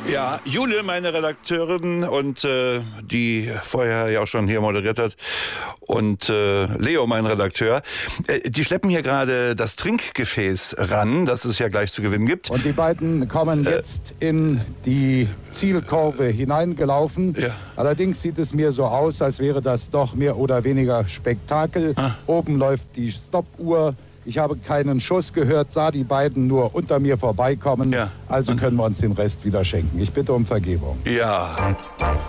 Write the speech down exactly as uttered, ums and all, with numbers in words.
Ja, Jule, meine Redakteurin und äh, die vorher ja auch schon hier moderiert hat, und äh, Leo, mein Redakteur, äh, die schleppen hier gerade das Trinkgefäß ran, das es ja gleich zu gewinnen gibt. Und die beiden kommen äh, jetzt in die Zielkurve hineingelaufen. Ja. Allerdings sieht es mir so aus, als wäre das doch mehr oder weniger Spektakel. Ah. Oben läuft die Stoppuhr. Ich habe keinen Schuss gehört, sah die beiden nur unter mir vorbeikommen. Ja. Also können wir uns den Rest wieder schenken. Ich bitte um Vergebung. Ja.